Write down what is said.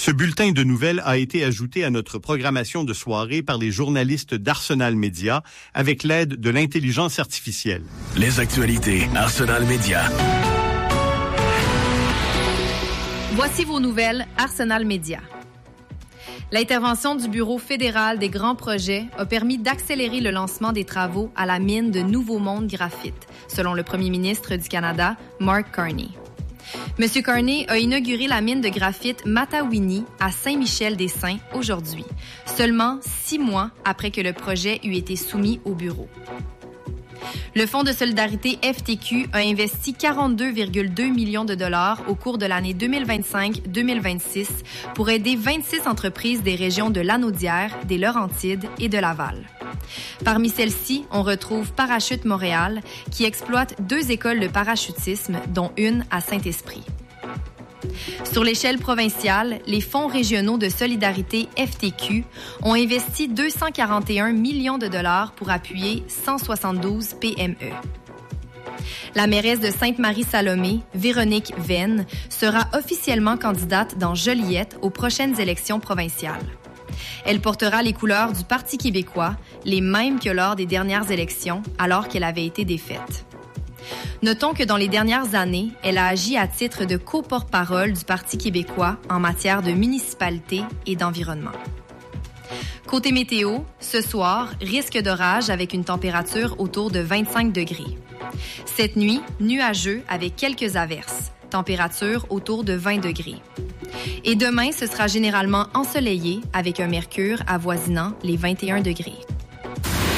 Ce bulletin de nouvelles a été ajouté à notre programmation de soirée par les journalistes d'Arsenal Média avec l'aide de l'intelligence artificielle. Les actualités Arsenal Média. Voici vos nouvelles Arsenal Média. L'intervention du Bureau fédéral des grands projets a permis d'accélérer le lancement des travaux à la mine de Nouveau Monde Graphite, selon le premier ministre du Canada, Mark Carney. M. Carney a inauguré la mine de graphite Matawini à Saint-Michel-des-Saints aujourd'hui, seulement 6 mois après que le projet eut été soumis au bureau. Le Fonds de solidarité FTQ a investi 42,2 millions de dollars au cours de l'année 2025-2026 pour aider 26 entreprises des régions de Lanaudière, des Laurentides et de Laval. Parmi celles-ci, on retrouve Parachute Montréal, qui exploite 2 écoles de parachutisme, dont une à Saint-Esprit. Sur l'échelle provinciale, les fonds régionaux de solidarité FTQ ont investi 241 millions de dollars pour appuyer 172 PME. La mairesse de Sainte-Marie-Salomé, Véronique Venn, sera officiellement candidate dans Joliette aux prochaines élections provinciales. Elle portera les couleurs du Parti québécois, les mêmes que lors des dernières élections, alors qu'elle avait été défaite. Notons que dans les dernières années, elle a agi à titre de co-porte-parole du Parti québécois en matière de municipalité et d'environnement. Côté météo, ce soir, risque d'orage avec une température autour de 25 degrés. Cette nuit, nuageux avec quelques averses, température autour de 20 degrés. Et demain, ce sera généralement ensoleillé avec un mercure avoisinant les 21 degrés.